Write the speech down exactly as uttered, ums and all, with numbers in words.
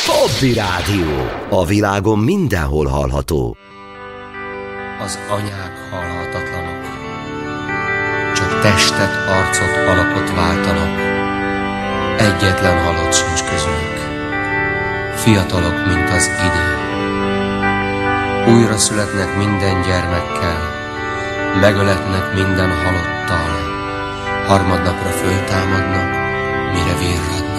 Hobby Rádió. A világon mindenhol hallható. Az anyák halhatatlanok, csak testet, arcot, alakot váltanak. Egyetlen halott sincs közülük, fiatalok, mint az idő. Újra születnek minden gyermekkel, megöletnek minden halottal, harmadnapra föltámadnak, mire virradnak.